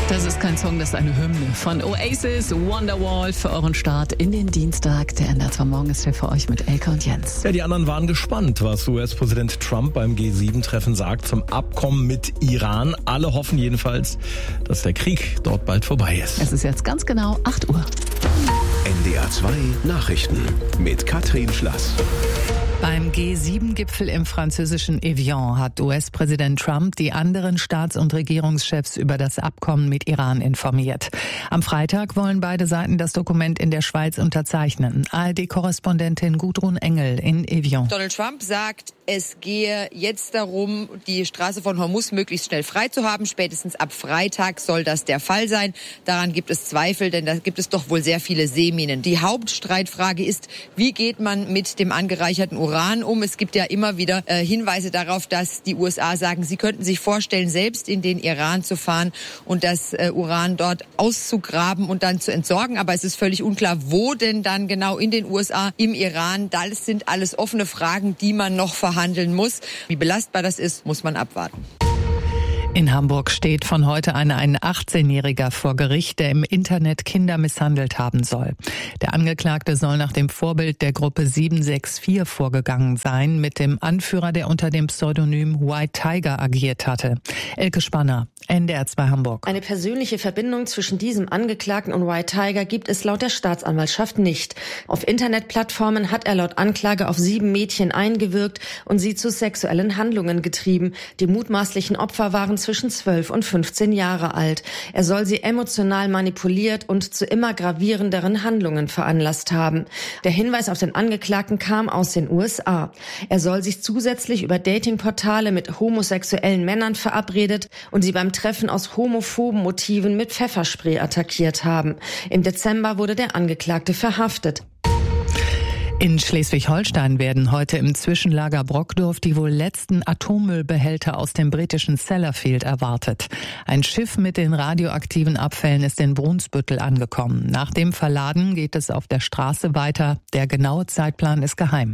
Das ist kein Song, das ist eine Hymne von Oasis, Wonderwall für euren Start in den Dienstag. Der NDR 2 Morgen ist hier für euch mit Elke und Jens. Ja, die anderen waren gespannt, was US-Präsident Trump beim G7-Treffen sagt zum Abkommen mit Iran. Alle hoffen jedenfalls, dass der Krieg dort bald vorbei ist. Es ist jetzt ganz genau 8 Uhr. NDR 2 Nachrichten mit Katrin Schlass. Beim G7-Gipfel im französischen Evian hat US-Präsident Trump die anderen Staats- und Regierungschefs über das Abkommen mit Iran informiert. Am Freitag wollen beide Seiten das Dokument in der Schweiz unterzeichnen. ARD-Korrespondentin Gudrun Engel in Evian. Donald Trump sagt, es gehe jetzt darum, die Straße von Hormuz möglichst schnell frei zu haben. Spätestens ab Freitag soll das der Fall sein. Daran gibt es Zweifel, denn da gibt es doch wohl sehr viele Seeminen. Die Hauptstreitfrage ist, wie geht man mit dem angereicherten Uran um? Es gibt ja immer wieder Hinweise darauf, dass die USA sagen, sie könnten sich vorstellen, selbst in den Iran zu fahren und das Uran dort auszugraben und dann zu entsorgen. Aber es ist völlig unklar, wo denn dann genau in den USA, im Iran. Das sind alles offene Fragen, die man noch verhandeln muss. Wie belastbar das ist, muss man abwarten. In Hamburg steht von heute an ein 18-Jähriger vor Gericht, der im Internet Kinder misshandelt haben soll. Der Angeklagte soll nach dem Vorbild der Gruppe 764 vorgegangen sein, mit dem Anführer, der unter dem Pseudonym White Tiger agiert hatte. Elke Spanner, NDR 2 Hamburg. Eine persönliche Verbindung zwischen diesem Angeklagten und White Tiger gibt es laut der Staatsanwaltschaft nicht. Auf Internetplattformen hat er laut Anklage auf 7 Mädchen eingewirkt und sie zu sexuellen Handlungen getrieben. Die mutmaßlichen Opfer waren zwischen 12 und 15 Jahre alt. Er soll sie emotional manipuliert und zu immer gravierenderen Handlungen veranlasst haben. Der Hinweis auf den Angeklagten kam aus den USA. Er soll sich zusätzlich über Datingportale mit homosexuellen Männern verabredet und sie beim Treffen aus homophoben Motiven mit Pfefferspray attackiert haben. Im Dezember wurde der Angeklagte verhaftet. In Schleswig-Holstein werden heute im Zwischenlager Brockdorf die wohl letzten Atommüllbehälter aus dem britischen Sellafield erwartet. Ein Schiff mit den radioaktiven Abfällen ist in Brunsbüttel angekommen. Nach dem Verladen geht es auf der Straße weiter. Der genaue Zeitplan ist geheim.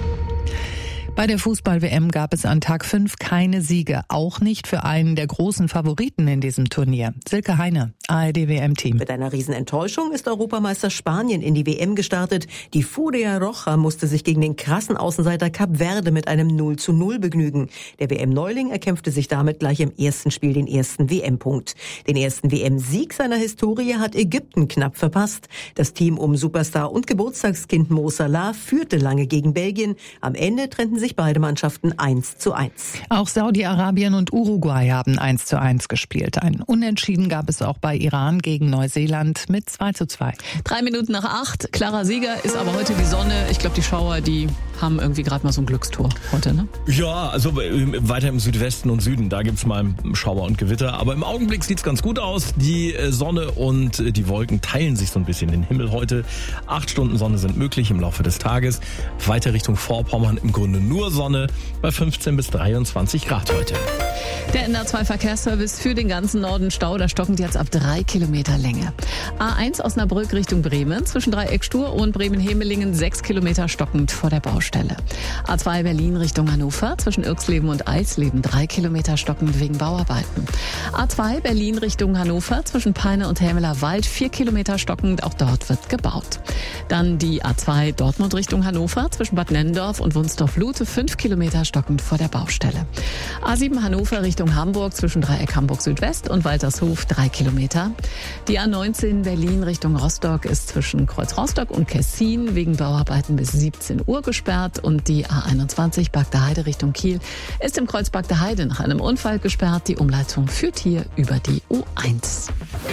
Bei der Fußball-WM gab es an Tag 5 keine Siege, auch nicht für einen der großen Favoriten in diesem Turnier. Silke Heine, ARD-WM-Team. Mit einer Riesenenttäuschung ist Europameister Spanien in die WM gestartet. Die Furia Roja musste sich gegen den krassen Außenseiter Kap Verde mit einem 0:0 begnügen. Der WM-Neuling erkämpfte sich damit gleich im ersten Spiel den ersten WM-Punkt. Den ersten WM-Sieg seiner Historie hat Ägypten knapp verpasst. Das Team um Superstar und Geburtstagskind Mo Salah führte lange gegen Belgien. Am Ende trennten sich beide Mannschaften 1:1. Auch Saudi-Arabien und Uruguay haben 1:1 gespielt. Ein Unentschieden gab es auch bei Iran gegen Neuseeland mit 2:2. 3 Minuten nach 8. Klarer Sieger ist aber heute die Sonne. Ich glaube, die Schauer, die haben irgendwie gerade mal so ein Glückstor heute, ne? Ja, also weiter im Südwesten und Süden, da gibt's mal Schauer und Gewitter. Aber im Augenblick sieht's ganz gut aus. Die Sonne und die Wolken teilen sich so ein bisschen den Himmel heute. 8 Stunden Sonne sind möglich im Laufe des Tages. Weiter Richtung Vorpommern im Grunde nur Sonne bei 15 bis 23 Grad heute. Der NDR 2 Verkehrsservice für den ganzen Norden Stau, da stockend jetzt ab 3 Kilometer Länge. A1 Osnabrück Richtung Bremen, zwischen Dreieck Stur und Bremen-Hemelingen 6 Kilometer stockend vor der Baustelle. A2 Berlin Richtung Hannover, zwischen Irxleben und Eisleben 3 Kilometer stockend wegen Bauarbeiten. A2 Berlin Richtung Hannover, zwischen Peine und Hämeler Wald 4 Kilometer stockend, auch dort wird gebaut. Dann die A2 Dortmund Richtung Hannover, zwischen Bad Nennendorf und Wunsdorf-Lute 5 Kilometer stockend vor der Baustelle. A7 Hannover Richtung Hamburg, zwischen Dreieck Hamburg Südwest und Waltershof 3 Kilometer. Die A19 Berlin Richtung Rostock ist zwischen Kreuz Rostock und Kessin wegen Bauarbeiten bis 17 Uhr gesperrt und die A21 Bagdaheide Richtung Kiel ist im Kreuz Bagdaheide nach einem Unfall gesperrt. Die Umleitung führt hier über die U1.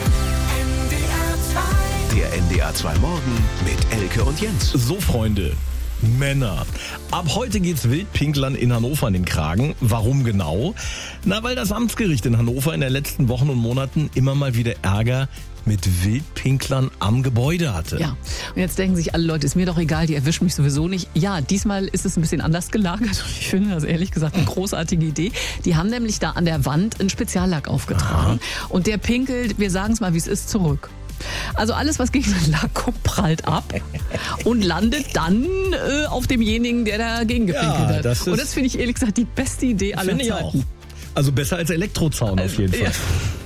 Der NDR 2 Morgen mit Elke und Jens. So, Freunde. Männer. Ab heute geht's Wildpinklern in Hannover an den Kragen. Warum genau? Na, weil das Amtsgericht in Hannover in den letzten Wochen und Monaten immer mal wieder Ärger mit Wildpinklern am Gebäude hatte. Ja, und jetzt denken sich alle Leute, ist mir doch egal, die erwischen mich sowieso nicht. Ja, diesmal ist es ein bisschen anders gelagert. Ich finde das ehrlich gesagt eine großartige Idee. Die haben nämlich da an der Wand einen Speziallack aufgetragen. Und der pinkelt, wir sagen es mal, wie es ist, zurück. Also alles, was gegen den Lack kommt, prallt ab und landet dann auf demjenigen, der dagegen gepinkelt hat. Und das finde ich ehrlich gesagt die beste Idee aller Zeiten. Finde ich auch. Also besser als Elektrozaun auf jeden Fall. Ja.